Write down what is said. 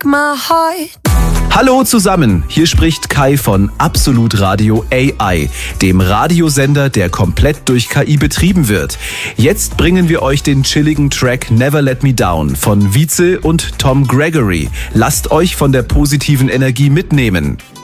my heart. Hallo zusammen, hier spricht Kai von Absolut Radio AI, dem Radiosender, der komplett durch KI betrieben wird. Jetzt bringen wir euch den chilligen Track Never Let Me Down von Wietze und Tom Gregory. Lasst euch von der positiven Energie mitnehmen.